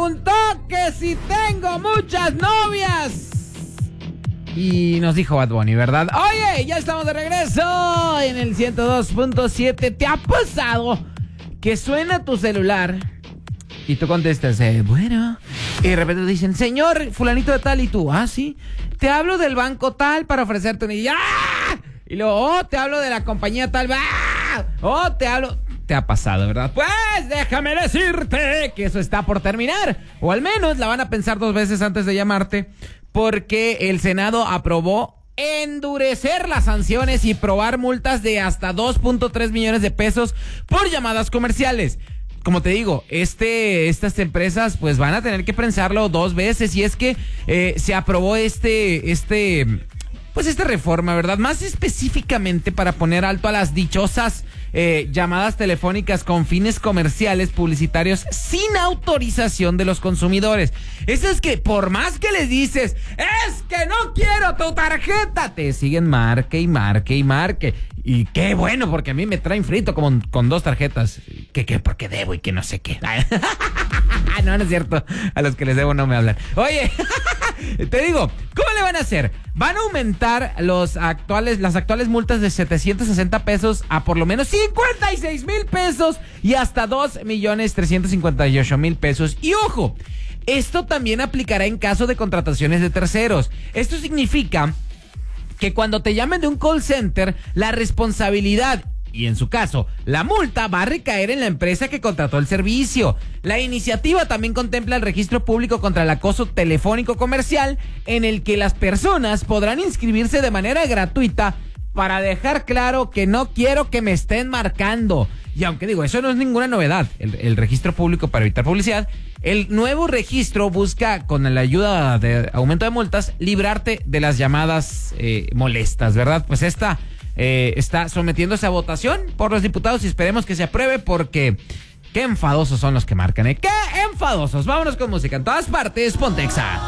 preguntó que si tengo muchas novias. Y nos dijo Bad Bunny, ¿verdad? Oye, ya estamos de regreso en el 102.7. ¿Te ha pasado que suena tu celular y tú contestas, bueno, y de repente te dicen, señor fulanito de tal, y tú, sí, te hablo del banco tal para ofrecerte un... Y luego, te hablo de la compañía tal, te hablo... Te ha pasado, ¿verdad? Pues déjame decirte que eso está por terminar, o al menos la van a pensar 2 veces antes de llamarte, porque el Senado aprobó endurecer las sanciones y probar multas de hasta 2.3 millones de pesos por llamadas comerciales. Como te digo, estas empresas pues van a tener que pensarlo 2 veces, y es que se aprobó esta reforma, ¿verdad? Más específicamente para poner alto a las dichosas llamadas telefónicas con fines comerciales publicitarios sin autorización de los consumidores. Eso es que por más que les dices, es que no quiero tu tarjeta, te siguen marque y marque y marque. Y qué bueno, porque a mí me traen frito como con 2 tarjetas. Que porque debo y que no sé qué. No es cierto. A los que les debo no me hablan. Oye, te digo, ¿cómo le van a hacer? Van a aumentar las actuales multas de 760 pesos a por lo menos 56,000 pesos y hasta 2,358,000 pesos. Y ojo, esto también aplicará en caso de contrataciones de terceros. Esto significa que cuando te llamen de un call center, la responsabilidad y, en su caso, la multa va a recaer en la empresa que contrató el servicio. La iniciativa también contempla el registro público contra el acoso telefónico comercial, en el que las personas podrán inscribirse de manera gratuita para dejar claro que no quiero que me estén marcando. Y aunque digo, eso no es ninguna novedad, el registro público para evitar publicidad, el nuevo registro busca, con la ayuda de aumento de multas, librarte de las llamadas molestas, ¿verdad? Pues esta está sometiéndose a votación por los diputados y esperemos que se apruebe, porque qué enfadosos son los que marcan, ¿eh? ¡Qué enfadosos! Vámonos con música. En todas partes, Pontexa.